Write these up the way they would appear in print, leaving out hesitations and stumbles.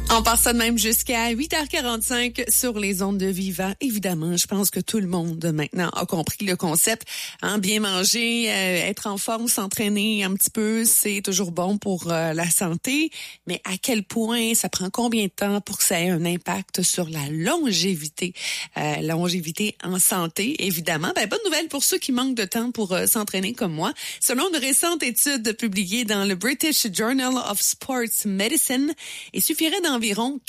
On passe ça de même jusqu'à 8h45 sur les ondes de Vivant. Évidemment, je pense que tout le monde maintenant a compris le concept. Bien manger, être en forme, s'entraîner un petit peu, c'est toujours bon pour la santé. Mais à quel point ça prend combien de temps pour que ça ait un impact sur la longévité? Longévité en santé, évidemment. Bonne nouvelle pour ceux qui manquent de temps pour s'entraîner comme moi. Selon une récente étude publiée dans le British Journal of Sports Medicine, il suffirait d'environ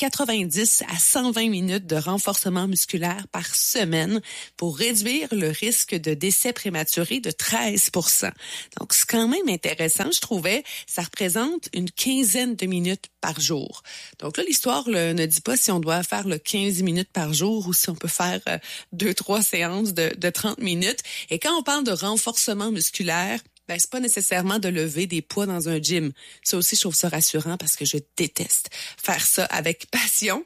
90 à 120 minutes de renforcement musculaire par semaine pour réduire le risque de décès prématuré de 13%. Donc, c'est quand même intéressant, je trouvais. Ça représente une quinzaine de minutes par jour. Donc là, l'histoire ne dit pas si on doit faire 15 minutes par jour ou si on peut faire 2-3 séances de 30 minutes. Et quand on parle de renforcement musculaire, c'est pas nécessairement de lever des poids dans un gym. Ça aussi, je trouve ça rassurant parce que je déteste faire ça avec passion.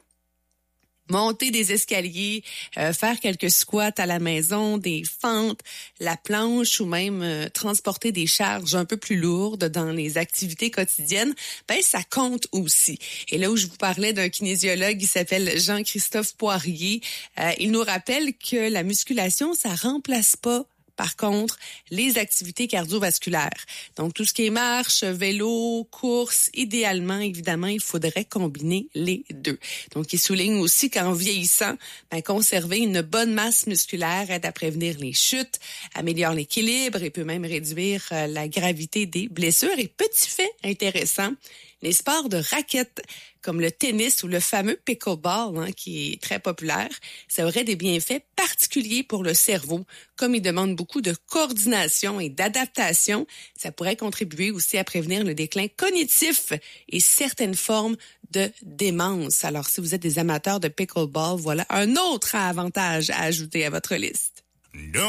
Monter des escaliers, faire quelques squats à la maison, des fentes, la planche ou même transporter des charges un peu plus lourdes dans les activités quotidiennes, ça compte aussi. Et là où je vous parlais d'un kinésiologue, il s'appelle Jean-Christophe Poirier, il nous rappelle que la musculation, ça remplace pas par contre, les activités cardiovasculaires. Donc, tout ce qui est marche, vélo, course, idéalement, évidemment, il faudrait combiner les deux. Donc, il souligne aussi qu'en vieillissant, conserver une bonne masse musculaire aide à prévenir les chutes, améliore l'équilibre et peut même réduire la gravité des blessures. Et petit fait intéressant, les sports de raquettes comme le tennis ou le fameux pickleball, qui est très populaire, ça aurait des bienfaits particuliers pour le cerveau. Comme il demande beaucoup de coordination et d'adaptation, ça pourrait contribuer aussi à prévenir le déclin cognitif et certaines formes de démence. Alors, si vous êtes des amateurs de pickleball, voilà un autre avantage à ajouter à votre liste.